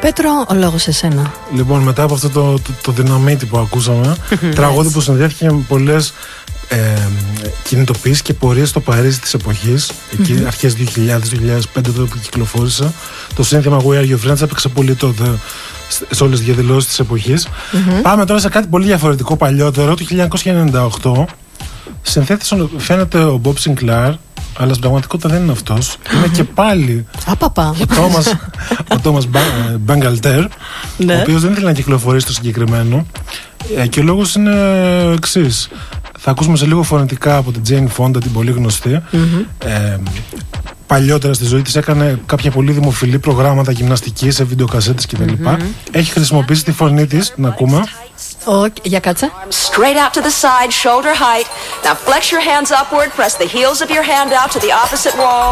Πέτρο, ο λόγος σε σένα. Λοιπόν, μετά από αυτό το δυναμίτι που ακούσαμε, τραγούδι που συνδέθηκε με πολλές κινητοποιήσεις και πορείες στο Παρίσι της εποχής, εκεί αρχές 2000-2005 τότε που κυκλοφόρησε. Το σύνθημα We Are Your Friends έπαιξε πολύ τότε σε όλες τις διαδηλώσεις της εποχής. Πάμε τώρα σε κάτι πολύ διαφορετικό, παλιότερο, το 1998. Συνθέτης φαίνεται ο Bob Sinclair, αλλά στην πραγματικότητα δεν είναι αυτός. Είναι και πάλι ο Thomas Bangalter, ο οποίος δεν ήθελε να κυκλοφορήσει το συγκεκριμένο. Και ο λόγος είναι ο εξής. Θα ακούσουμε σε λίγο φωνητικά από την Jane Fonda, την πολύ γνωστή. Παλιότερα στη ζωή της έκανε κάποια πολύ δημοφιλή προγράμματα γυμναστικής σε βιντεοκασέτες κτλ. Έχει χρησιμοποιήσει τη φωνή της, να ακούμε. Για κάτσε. Straight out to the side, shoulder height. Now flex your hands upward, press the heels of your hand out to the opposite wall.